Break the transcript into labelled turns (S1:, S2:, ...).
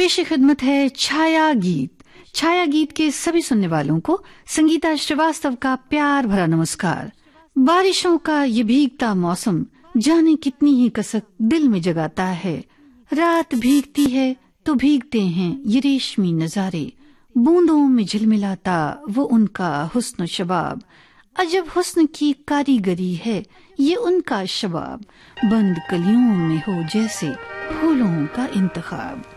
S1: पेश खिदमत है छाया गीत। छाया गीत के सभी सुनने वालों को संगीता श्रीवास्तव का प्यार भरा नमस्कार। बारिशों का ये भीगता मौसम जाने कितनी ही कसक दिल में जगाता है। रात भीगती है तो भीगते हैं ये रेशमी नजारे, बूंदों में झिलमिलाता वो उनका हुस्न शबाब। अजब हुस्न की कारीगरी है ये उनका शबाब, बंद कलियों में हो जैसे फूलों का इंतखाब।